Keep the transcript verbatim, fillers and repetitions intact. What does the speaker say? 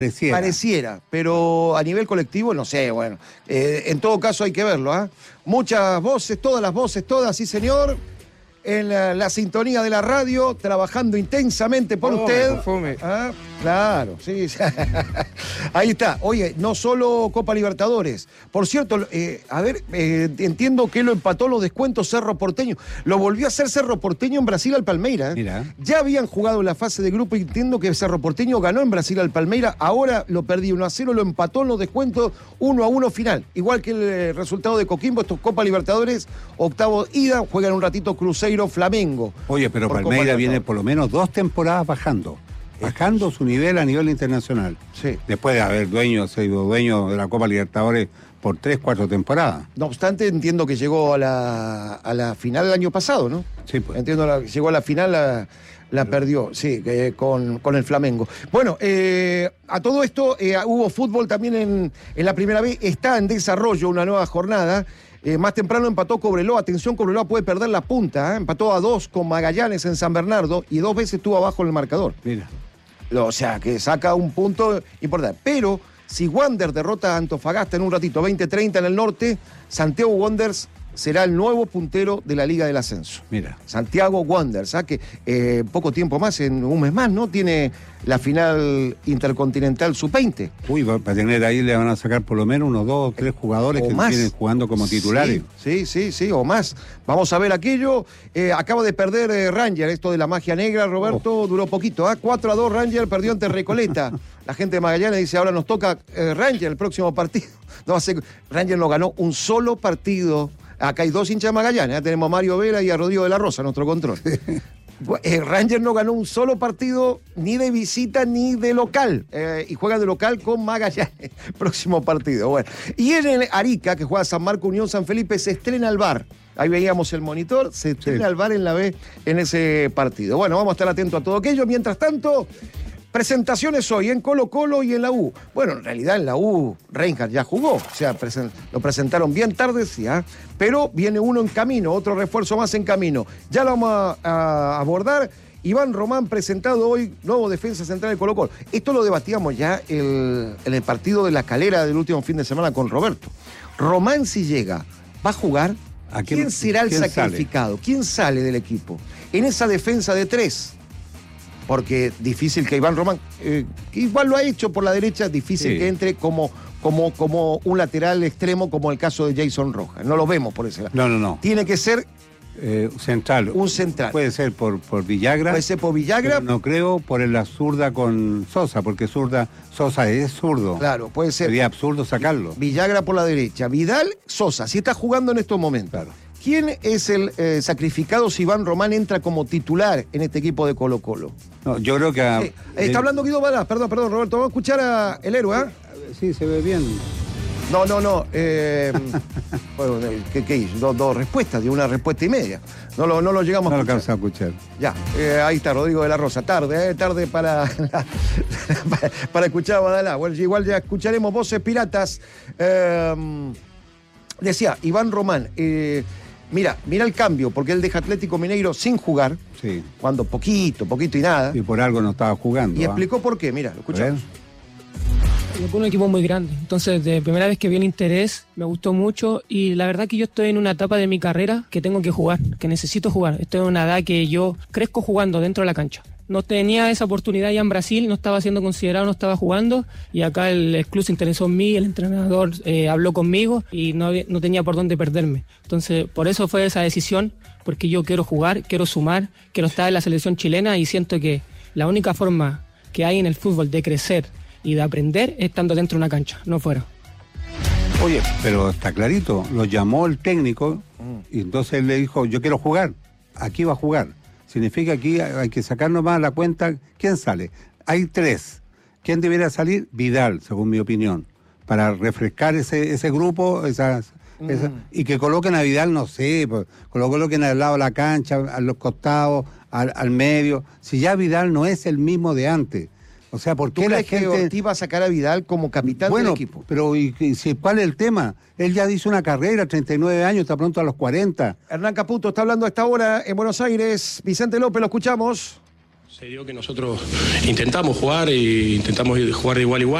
Pareciera. Pareciera, pero a nivel colectivo, no sé, bueno. Eh, en todo caso hay que verlo, ¿ah? ¿eh? Muchas voces, todas las voces, todas, sí señor. En la, la sintonía de la radio, trabajando intensamente por oh, usted. Perfume. Ah, claro, sí. Ahí está. Oye, no solo Copa Libertadores. Por cierto, eh, a ver, eh, entiendo que lo empató los descuentos Cerro Porteño. Lo volvió a hacer Cerro Porteño en Brasil al Palmeiras. ¿eh? Mira. Ya habían jugado en la fase de grupo y entiendo que Cerro Porteño ganó en Brasil al Palmeiras. Ahora lo perdí uno a cero, lo empató en los descuentos uno a uno final. Igual que el eh, resultado de Coquimbo, estos Copa Libertadores, octavo ida, juegan un ratito Cruzeiro Flamengo. Oye, pero Palmeiras viene por lo menos dos temporadas bajando. Bajando su nivel a nivel internacional. Sí. Después de haber dueño, sido dueño de la Copa Libertadores por tres, cuatro temporadas. No obstante, entiendo que llegó a la, a la final del año pasado, ¿no? Sí, pues. Entiendo, la, llegó a la final, la, la perdió, sí, eh, con, con el Flamengo. Bueno, eh, a todo esto eh, hubo fútbol también en, en la primera vez. Está en desarrollo una nueva jornada. Eh, más temprano empató Cobreloa. Atención, Cobreloa puede perder la punta. ¿eh? Empató a dos con Magallanes en San Bernardo y dos veces estuvo abajo en el marcador. Mira. O sea, que saca un punto importante. Pero si Wander derrota a Antofagasta en un ratito, veinte treinta en el norte, Santiago Wanderers será el nuevo puntero de la Liga del Ascenso. Mira. Santiago Wanderers, ¿sabes? Que eh, poco tiempo más, en un mes más, ¿no? Tiene la final intercontinental sub veinte. Uy, para tener ahí le van a sacar por lo menos unos dos o tres jugadores o que más. vienen jugando como titulares. Sí, sí, sí, sí, o más. Vamos a ver aquello. Eh, acaba de perder eh, Ranger, esto de la magia negra, Roberto, oh. duró poquito. ¿eh? cuatro a dos Ranger perdió ante Recoleta. La gente de Magallanes dice, ahora nos toca eh, Ranger el próximo partido. No, hace... Ranger no ganó un solo partido. Acá hay dos hinchas de Magallanes, ¿eh? Tenemos a Mario Vera y a Rodrigo de la Rosa, nuestro control. El Ranger no ganó un solo partido, ni de visita ni de local, eh, y juega de local con Magallanes, próximo partido. Bueno. Y en el Arica, que juega San Marco Unión San Felipe, se estrena el V A R. Ahí veíamos el monitor, se estrena sí. el V A R en la B en ese partido. Bueno, vamos a estar atentos a todo aquello. Mientras tanto, presentaciones hoy en Colo Colo y en la U. Bueno, en realidad en la U Reinhardt ya jugó, o sea, presen- lo presentaron bien tarde, sí, ¿eh? Pero viene uno en camino, otro refuerzo más en camino. Ya lo vamos a, a abordar. Iván Román presentado hoy, nuevo defensa central de Colo Colo. Esto lo debatíamos ya el, en el partido de la Calera del último fin de semana con Roberto. Román, si llega, ¿va a jugar? ¿A quién, ¿Quién será el quién sacrificado? Sale? ¿Quién sale del equipo? En esa defensa de tres. Porque difícil que Iván Román, eh, que igual lo ha hecho por la derecha, difícil sí. que entre como, como, como un lateral extremo, como el caso de Jason Rojas. No lo vemos por ese lado. No, no, no. Tiene que ser eh, central. Un central. Puede ser por, por Villagra. Puede ser por Villagra. No creo por la zurda con Sosa, porque zurda, Sosa es zurdo. Claro, puede ser. Sería absurdo sacarlo. Villagra por la derecha. Vidal, Sosa, si está jugando en estos momentos. Claro. ¿Quién es el eh, sacrificado si Iván Román entra como titular en este equipo de Colo Colo? No, yo creo que... A, sí. Está eh, hablando Guido Balá, perdón, perdón, Roberto, vamos a escuchar a el héroe, ¿eh? Sí, se ve bien. No, no, no. Eh, bueno, ¿qué, qué hizo? Dos, dos respuestas, de una respuesta y media. No lo, no lo llegamos no a escuchar. No lo alcanza a escuchar. Ya, eh, ahí está, Rodrigo de la Rosa. Tarde, eh, tarde para, para, para escuchar a Badalá. Bueno, igual ya escucharemos voces piratas. Eh, decía, Iván Román... Eh, Mira, mira el cambio, porque él deja Atlético Mineiro sin jugar, sí. cuando poquito, poquito y nada. Y por algo no estaba jugando. Y ¿eh? explicó por qué, mira, lo escuchamos. Es un equipo muy grande, entonces de primera vez que vi el interés me gustó mucho y la verdad que yo estoy en una etapa de mi carrera que tengo que jugar, que necesito jugar. Estoy en una edad que yo crezco jugando dentro de la cancha. No tenía esa oportunidad ya en Brasil, no estaba siendo considerado, no estaba jugando y acá el, el club se interesó en mí, el entrenador eh, habló conmigo y no, había, no tenía por dónde perderme. Entonces por eso fue esa decisión, porque yo quiero jugar, quiero sumar, quiero estar en la selección chilena y siento que la única forma que hay en el fútbol de crecer y de aprender es estando dentro de una cancha, no fuera. Oye, pero está clarito, lo llamó el técnico y entonces él le dijo, yo quiero jugar, aquí va a jugar. Significa que aquí hay que sacarnos más la cuenta. ¿Quién sale? Hay tres. ¿Quién debería salir? Vidal, según mi opinión, para refrescar ese, ese grupo esas, mm. esa, y que coloquen a Vidal, no sé, pues, coloquen al lado de la cancha, a los costados, al, al medio. Si ya Vidal no es el mismo de antes. O sea, ¿por qué ¿Tú la crees gente... que Ortiz va a sacar a Vidal como capitán bueno, del equipo? Pero ¿y, y, y, ¿cuál es el tema? Él ya hizo una carrera, treinta y nueve años, está pronto a los cuarenta. Hernán Caputo está hablando a esta hora en Buenos Aires. Vicente López, lo escuchamos. Se dio que nosotros intentamos jugar e intentamos jugar de igual a igual.